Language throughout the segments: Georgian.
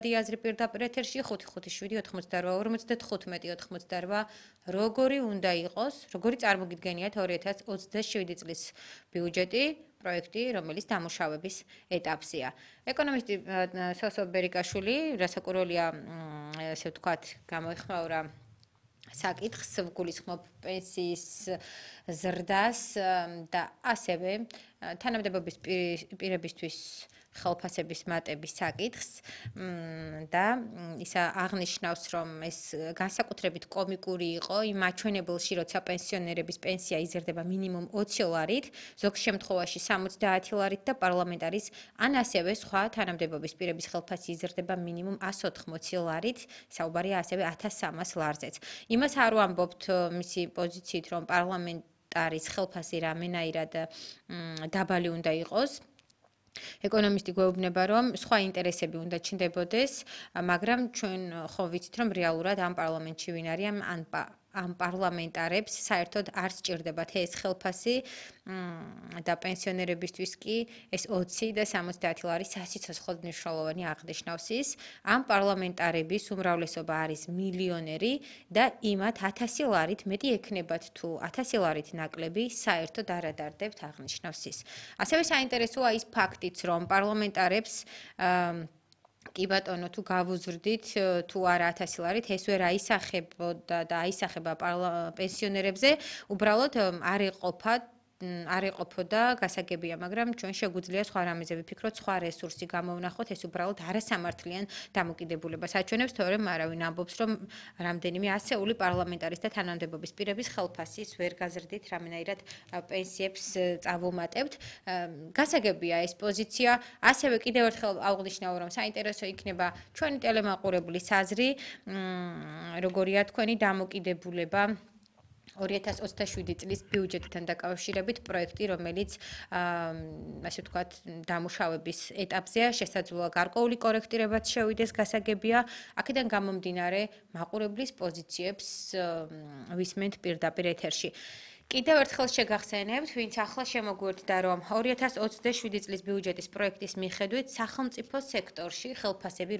დიაზრი პირდაპირ ეთერში 557-88-58 როგორი უნდა იყოს, როგორი წარმოგიდგენიათ 2027 წლის ბიუჯეტი, პროექტი, რომელიც დამუშავების ეტაპზეა. ეკონომისტი სოსო ბერიკაშვილი, რასაკვირველია, ესე ვთქვათ, გამოეხმაურა საკითხს, გულისხმობ პენსიის ზრდას და ასევე თანამდებობის პირებისთვის ხელფასების მატების საკითხს და ის აღნიშნავს, რომ ეს განსაკუთრებით კომიკური იყო იმ მაჩვენებელში, როცა პენსიონერების პენსია იზრდება მინიმუმ 20 ლარით, ზოგ შემთხვევაში 70 ლარით და პარლამენტარის ან ასევე სხვა თანამდებობის პირების ხელფასი იზრდება მინიმუმ 180 ლარით, საუბარია ასევე 1300 ლარზეც. იმას არ ვამბობთ მისი პოზიციით, რომ პარლამენტარის ხელფასი რამენაირად დაბალი უნდა იყოს. ეკონომისტი გვეუბნება, რომ სხვა ინტერესები უნდა ჩნდებოდეს, მაგრამ ჩვენ ხო ვიცით, რომ რეალურად ამ პარლამენტში ვინ არიან, ამ პარლამენტარებს საერთოდ არ სჭირდებათ ეს ხელფასი და პენსიონერებისთვის კი ეს 20 და 70 ლარი სასიცოცხლოდ მნიშვნელოვანი აღნიშნავს ის. ამ პარლამენტარების უმრავლესობა არის მილიონერი და იმათ 1000 ლარით მეტი ექნებათ თუ 1000 ლარით ნაკლები საერთოდ არ ადარდებთ აღნიშნავს ის. ასევე საინტერესოა ის ფაქტიც, რომ პარლამენტარებს კი ბატონო, თუ გავუზრდით, თუ არა 1000 ლარით, ეს ვერ აისახებოდა და აისახება პენსიონერებზე, უბრალოდ არ ეყოფოდა გასაგებია, მაგრამ ჩვენ შეგვიძლია სხვა რამეზე ვიფიქროთ, სხვა რესურსი გამოვნახოთ, ეს უბრალოდ არასამართლიან დამოკიდებულებას აჩვენებს, თორემ არავინ ამბობს, რომ რამდენიმე ასეული პარლამენტარის და თანამდებობის პირების ხელფასის ვერ გაზრდით, რამენაირად პენსიებს წავუმატებთ. გასაგებია ეს პოზიცია, ასევე კიდევ ერთხელ აღნიშნავ, რომ საინტერესო იქნება ჩვენი ტელემაყურებლის აზრი, როგორია თქვენი დამოკიდებულება 2027 წლის ბიუჯეტთან დაკავშირებით პროექტი, რომელიც ასე ვთქვათ, დამუშავების ეტაპზეა, შესაძლოა გარკვეული კორექტირებაც შევიდეს გასაგებია. აქედან გამომდინარე, მაყურებლის პოზიციებს ვისმენთ პირდაპირ ეთერში. კიდევ ერთხელ შეგახსენებთ, ვინც ახლა შემოგვერთდა, რომ 2027 წლის ბიუჯეტის პროექტის მიხედვით სახელმწიფო სექტორში ხელფასები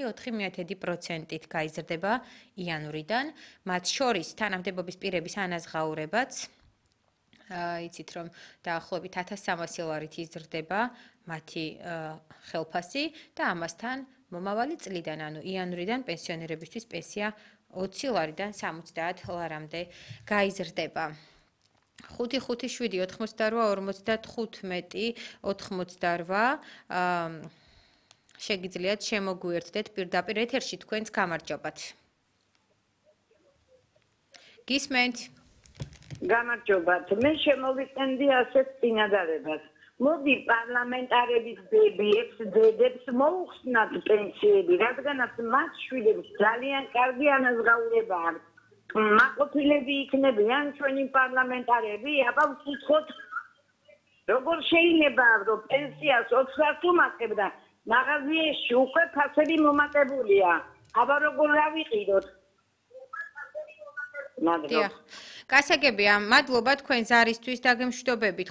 8.4%-ით გაიზრდება იანვრიდან, მათ შორის თანამდებობის პირების ანაზღაურებაც, იცით რომ დაახლოებით 1300 ლარით იზრდება მათი ხელფასი და ამასთან მომავალი წლიდან, ანუ იანვრიდან პენსიონერებისთვის პენსია 20 ლარიდან 70 ლარამდე გაიზრდება. 557-88-95 შეგიძლიათ შემოგვიერთდეთ პირდაპირ ეთერში თქვენს გამარჯობათ. გისმენთ? გამარჯობათ. მე შემოვიტენდი ასეთ წინადადებას. მოდი პარლამენტარების ბებიებს, დედებს მოუხსნათ პენსიები, რადგანაც მათ შვილებს ძალიან კარგი ანაზღაურება აქვს. მაყოფილები იქნებიან ჩვენი პარლამენტარები, აბა ვკითხოთ, როგორ შეიძლება, რომ პენსიას 400 უმატებ და მაღაზიაში უკვე ფასები მომატებულია. აბა როგორ ავიყიდოთ? მადლობა. გასაგებია, მადლობა თქვენ ზარისთვის და გემშვიდობებით.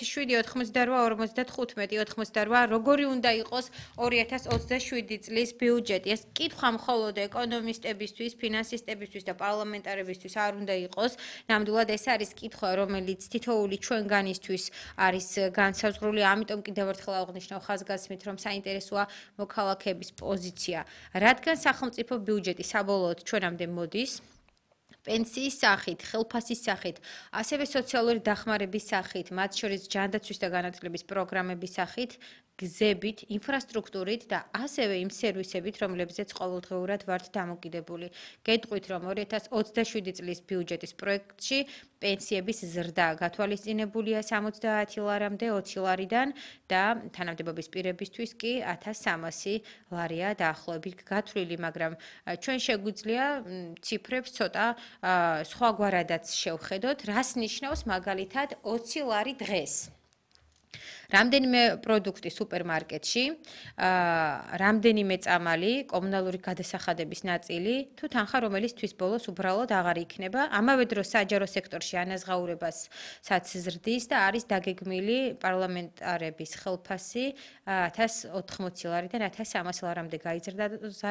557-88-95 როგორი უნდა იყოს 2027 წლის ბიუჯეტი? ეს კითხვა მხოლოდ ეკონომისტებისთვის, ფინანსისტებისთვის და პარლამენტარებისთვის არ უნდა იყოს. ნამდვილად ეს არის კითხვა, რომელიც თითოეული ჩვენგანისთვის არის განსაზღვრული, ამიტომ კიდევ ერთხელ აღნიშნავ ხაზგასმით, რომ საინტერესოა მოქალაქეების პოზიცია. რადგან სახელმწიფო ბიუჯეტი საბოლოოდ ჩვენამდე მოდის პენსიის სახით, ხელფასის სახით, ასევე სოციალური დახმარების სახით, მათ შორის ჯანდაცვის და განათლების პროგრამების სახით, გზებით, ინფრასტრუქტურით და ასევე იმ სერვისებით, რომლებზეც ყოველდღიურად ვართ დამოკიდებული. გეტყვით, რომ 2027 წლის ბიუჯეტის პროექტში პენსიების ზრდა გათვალისწინებულია 70 ლარამდე 20 ლარიდან და თანამდებობის პირებისთვის კი 1300 ლარია დაახლოებით გათვლილი, მაგრამ ჩვენ შეგვიძლია ციფრებს ცოტა სხვაგვარადაც შევხედოთ, რას ნიშნავს მაგალითად 20 ლარი დღეს. რამდენიმე პროდუქტი სუპერმარკეტში, რამდენიმე წამალი, კომუნალური გადასახადების ნაწილი, თუ თანხა, რომელიც თვის ბოლოს უბრალოდ აღარ იქნება, ამავე დროს საჯარო სექტორში ანაზღაურებასაც ზრდის და არის დაგეგმილი პარლამენტარების ხელფასი 1080 ლარიდან 1300 ლარამდე გაიზარდა